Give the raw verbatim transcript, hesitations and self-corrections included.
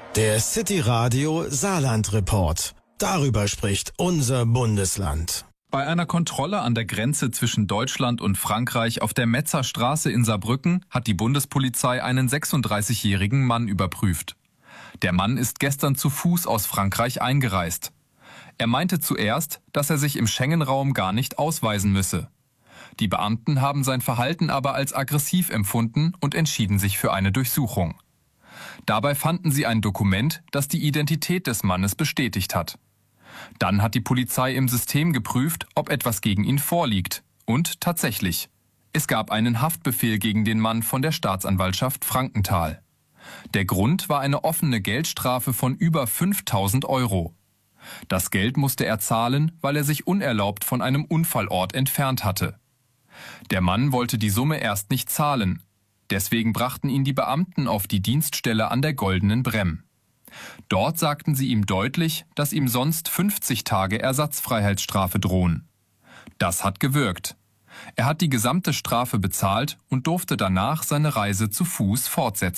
Der City Radio Saarland Report. Darüber spricht unser Bundesland. Bei einer Kontrolle an der Grenze zwischen Deutschland und Frankreich auf der Metzer Straße in Saarbrücken hat die Bundespolizei einen sechsunddreißigjährigen Mann überprüft. Der Mann ist gestern zu Fuß aus Frankreich eingereist. Er meinte zuerst, dass er sich im Schengen-Raum gar nicht ausweisen müsse. Die Beamten haben sein Verhalten aber als aggressiv empfunden und entschieden sich für eine Durchsuchung. Dabei fanden sie ein Dokument, das die Identität des Mannes bestätigt hat. Dann hat die Polizei im System geprüft, ob etwas gegen ihn vorliegt. Und tatsächlich. Es gab einen Haftbefehl gegen den Mann von der Staatsanwaltschaft Frankenthal. Der Grund war eine offene Geldstrafe von über fünftausend Euro. Das Geld musste er zahlen, weil er sich unerlaubt von einem Unfallort entfernt hatte. Der Mann wollte die Summe erst nicht zahlen. Deswegen brachten ihn die Beamten auf die Dienststelle an der Goldenen Bremm. Dort sagten sie ihm deutlich, dass ihm sonst fünfzig Tage Ersatzfreiheitsstrafe drohen. Das hat gewirkt. Er hat die gesamte Strafe bezahlt und durfte danach seine Reise zu Fuß fortsetzen.